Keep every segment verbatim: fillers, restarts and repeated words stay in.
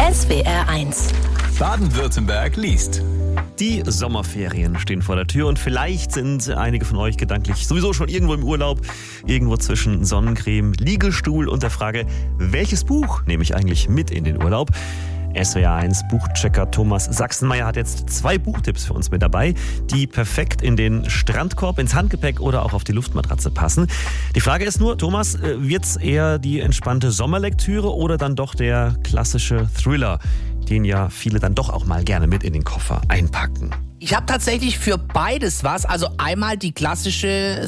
S W R eins. Baden-Württemberg liest. Die Sommerferien stehen vor der Tür und vielleicht sind einige von euch gedanklich sowieso schon irgendwo im Urlaub, irgendwo zwischen Sonnencreme, Liegestuhl und der Frage, welches Buch nehme ich eigentlich mit in den Urlaub? S W R eins Buchchecker Thomas Sachsenmeier hat jetzt zwei Buchtipps für uns mit dabei, die perfekt in den Strandkorb, ins Handgepäck oder auch auf die Luftmatratze passen. Die Frage ist nur, Thomas, wird's eher die entspannte Sommerlektüre oder dann doch der klassische Thriller, den ja viele dann doch auch mal gerne mit in den Koffer einpacken? Ich habe tatsächlich für beides was. Also einmal die klassische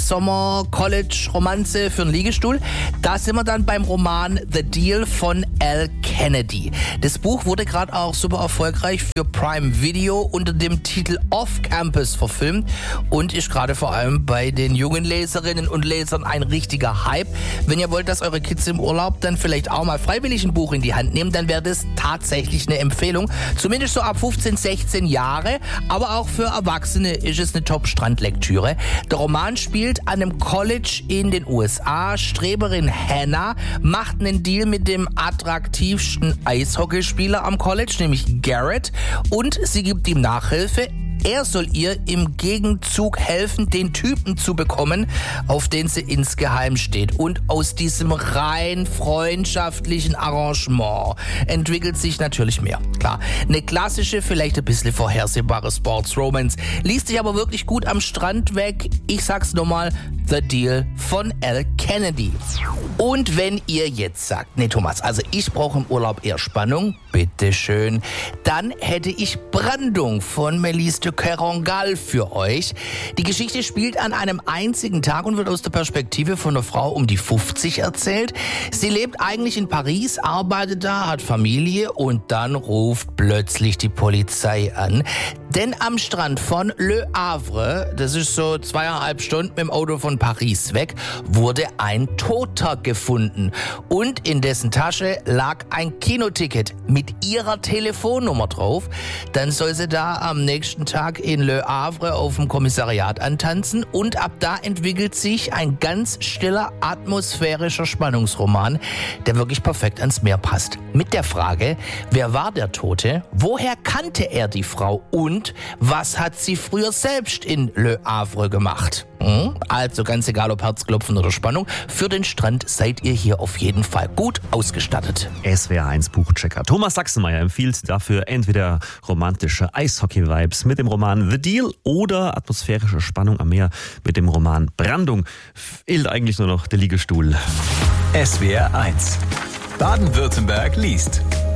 Sommer-College-Romanze für einen Liegestuhl. Da sind wir dann beim Roman The Deal von Al Kennedy. Das Buch wurde gerade auch super erfolgreich für Prime Video unter dem Titel Off Campus verfilmt und ist gerade vor allem bei den jungen Leserinnen und Lesern ein richtiger Hype. Wenn ihr wollt, dass eure Kids im Urlaub dann vielleicht auch mal freiwillig ein Buch in die Hand nehmen, dann wäre das tatsächlich eine Empfehlung. Zumindest so ab fünfzehn, sechzehn Jahre, aber auch Auch für Erwachsene ist es eine Top-Strandlektüre. Der Roman spielt an einem College in den U S A. Streberin Hannah macht einen Deal mit dem attraktivsten Eishockeyspieler am College, nämlich Garrett, und sie gibt ihm Nachhilfe. Er soll ihr im Gegenzug helfen, den Typen zu bekommen, auf den sie insgeheim steht. Und aus diesem rein freundschaftlichen Arrangement entwickelt sich natürlich mehr. Klar, eine klassische, vielleicht ein bisschen vorhersehbare Sports-Romance, liest sich aber wirklich gut am Strand weg. Ich sag's nochmal, The Deal von Al Kennedy. Und wenn ihr jetzt sagt, nee Thomas, also ich brauche im Urlaub eher Spannung, bitteschön, dann hätte ich Brandung von Melise de Kerangal für euch. Die Geschichte spielt an einem einzigen Tag und wird aus der Perspektive von einer Frau um die fünfzig erzählt. Sie lebt eigentlich in Paris, arbeitet da, hat Familie und dann ruft plötzlich die Polizei an. Denn am Strand von Le Havre, das ist so zweieinhalb Stunden mit dem Auto von Paris weg, wurde ein Toter gefunden. Und in dessen Tasche lag ein Kinoticket mit ihrer Telefonnummer drauf. Dann soll sie da am nächsten Tag in Le Havre auf dem Kommissariat antanzen. Und ab da entwickelt sich ein ganz stiller, atmosphärischer Spannungsroman, der wirklich perfekt ans Meer passt. Mit der Frage, wer war der Tote? Woher kannte er die Frau? Und was hat sie früher selbst in Le Havre gemacht? Hm? Also ganz egal ob Herzklopfen oder Spannung, für den Strand seid ihr hier auf jeden Fall gut ausgestattet. S W R eins Buchchecker Thomas Sachsenmeier empfiehlt dafür entweder romantische Eishockey-Vibes mit dem Roman The Deal oder atmosphärische Spannung am Meer mit dem Roman Brandung. Fehlt eigentlich nur noch der Liegestuhl. S W R eins. Baden-Württemberg liest.